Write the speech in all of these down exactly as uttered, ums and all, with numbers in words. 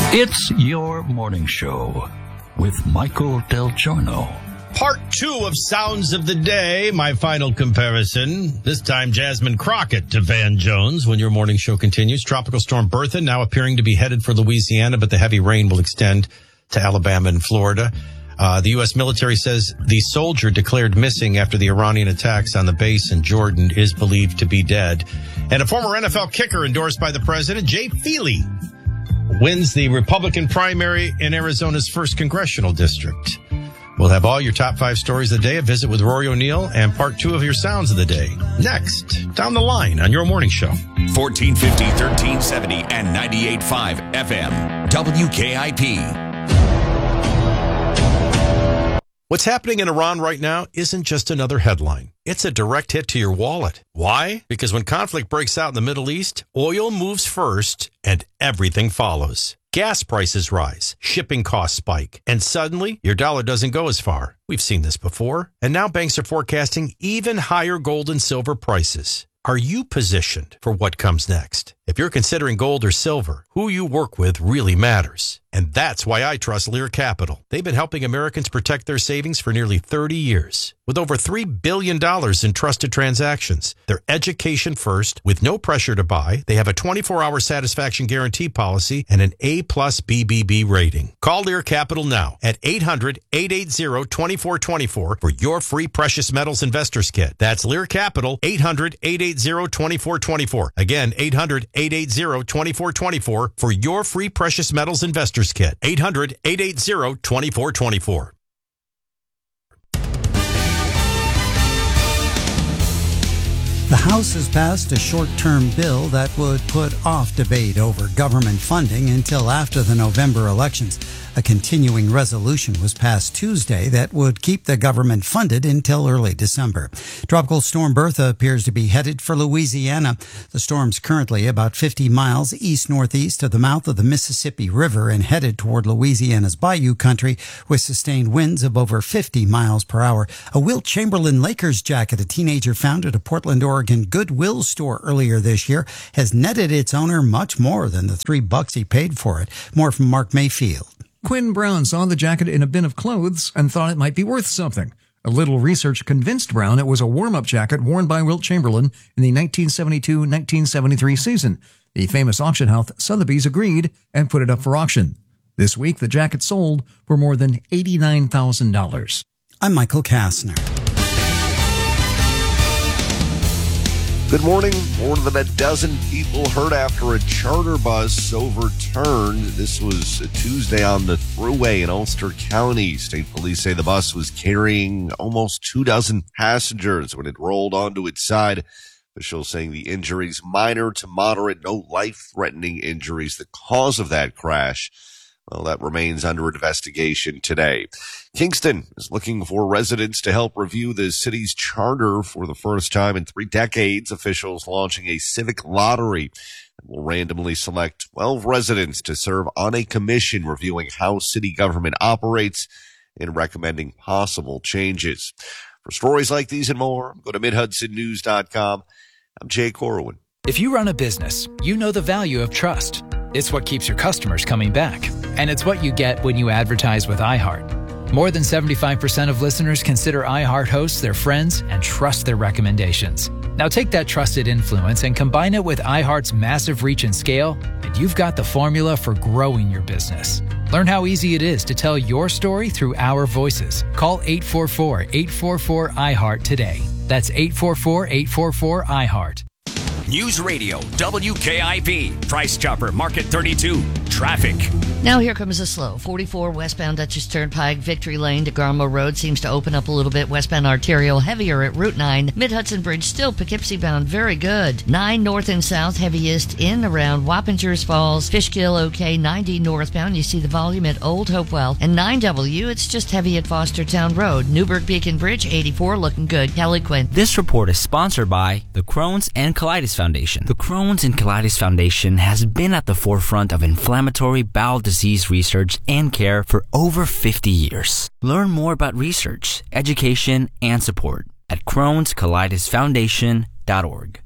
It's your morning show with Michael Del Giorno. Part two of Sounds of the Day, my final comparison. This time, Jasmine Crockett to Van Jones when your morning show continues. Tropical Storm Bertha now appearing to be headed for Louisiana, but the heavy rain will extend to Alabama and Florida. Uh, the U S military says the soldier declared missing after the Iranian attacks on the base in Jordan is believed to be dead. And a former N F L kicker endorsed by the president, Jay Feely, wins the Republican primary in Arizona's first congressional district. We'll have all your top five stories of the day, a visit with Rory O'Neill, and part two of your sounds of the day. Next, down the line on your morning show. fourteen fifty, thirteen seventy, and ninety-eight point five F M. W K I P. What's happening in Iran right now isn't just another headline. It's a direct hit to your wallet. Why? Because when conflict breaks out in the Middle East, oil moves first and everything follows. Gas prices rise, shipping costs spike, and suddenly your dollar doesn't go as far. We've seen this before. And now banks are forecasting even higher gold and silver prices. Are you positioned for what comes next? If you're considering gold or silver, who you work with really matters. And that's why I trust Lear Capital. They've been helping Americans protect their savings for nearly thirty years. With over three billion dollars in trusted transactions, they're education first, with no pressure to buy. They have a twenty-four hour satisfaction guarantee policy and an A plus B B B rating. Call Lear Capital now at eight hundred, eight eight zero, two four two four for your free precious metals investors kit. That's Lear Capital, eight hundred, eight eight zero, two four two four. Again, eight hundred, eight eight zero, two four two four for your free precious metals investors kit. eight hundred, eight eight zero, two four two four. The House has passed a short-term bill that would put off debate over government funding until after the November elections. A continuing resolution was passed Tuesday that would keep the government funded until early December. Tropical Storm Bertha appears to be headed for Louisiana. The storm's currently about fifty miles east-northeast of the mouth of the Mississippi River and headed toward Louisiana's Bayou country with sustained winds of over fifty miles per hour. A Wilt Chamberlain Lakers jacket a teenager found at a Portland, Oregon Goodwill store earlier this year has netted its owner much more than the three bucks he paid for it. More from Mark Mayfield. Quinn Brown saw the jacket in a bin of clothes and thought it might be worth something. A little research convinced Brown it was a warm-up jacket worn by Wilt Chamberlain in the nineteen seventy-two nineteen seventy-three season. The famous auction house Sotheby's agreed and put it up for auction. This week, the jacket sold for more than eighty-nine thousand dollars. I'm Michael Kastner. Good morning. More than a dozen people hurt after a charter bus overturned. This was a Tuesday on the Thruway in Ulster County. State police say the bus was carrying almost two dozen passengers when it rolled onto its side. Officials saying the injuries minor to moderate, no life-threatening injuries. The cause of that crash, well, that remains under investigation today. Kingston is looking for residents to help review the city's charter for the first time in three decades. Officials launching a civic lottery that will randomly select twelve residents to serve on a commission reviewing how city government operates and recommending possible changes. For stories like these and more, go to mid hudson news dot com. I'm Jay Corwin. If you run a business, you know the value of trust. It's what keeps your customers coming back. And it's what you get when you advertise with iHeart. More than seventy-five percent of listeners consider iHeart hosts their friends and trust their recommendations. Now take that trusted influence and combine it with iHeart's massive reach and scale, and you've got the formula for growing your business. Learn how easy it is to tell your story through our voices. Call eight four four, eight four four, I heart today. That's eight four four, eight four four, I heart. News Radio, W K I P, Price Chopper, Market thirty-two, traffic. Now here comes a slow. forty-four westbound Dutchess Turnpike, Victory Lane to Garmo Road seems to open up a little bit. Westbound arterial heavier at Route nine. Mid-Hudson Bridge still Poughkeepsie bound, very good. nine north and south, heaviest in around Wappingers Falls. Fishkill, okay. ninety northbound, you see the volume at Old Hopewell. And nine W, it's just heavy at Fostertown Road. Newburgh Beacon Bridge, eighty-four, looking good. Kelly Quinn. This report is sponsored by the Crohn's and Colitis Foundation. The Crohn's and Colitis Foundation has been at the forefront of inflammatory bowel disease research and care for over fifty years. Learn more about research, education, and support at crohns colitis foundation dot org.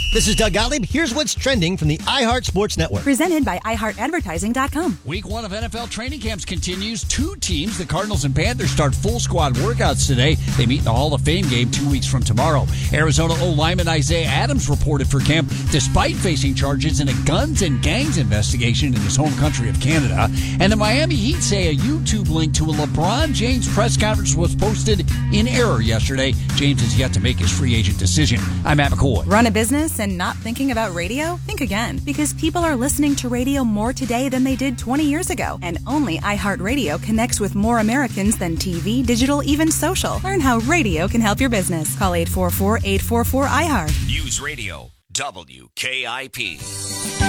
This is Doug Gottlieb. Here's what's trending from the iHeart Sports Network. Presented by i heart advertising dot com. Week one of N F L training camps continues. Two teams, the Cardinals and Panthers, start full squad workouts today. They meet in the Hall of Fame game two weeks from tomorrow. Arizona O-lineman Isaiah Adams reported for camp despite facing charges in a guns and gangs investigation in his home country of Canada. And the Miami Heat say a YouTube link to a LeBron James press conference was posted in error yesterday. James has yet to make his free agent decision. I'm Matt McCoy. Run a business and not thinking about radio? Think again, because people are listening to radio more today than they did twenty years ago. And only iHeartRadio connects with more Americans than T V, digital, even social. Learn how radio can help your business. Call eight four four, eight four four, I heart. News Radio W K I P.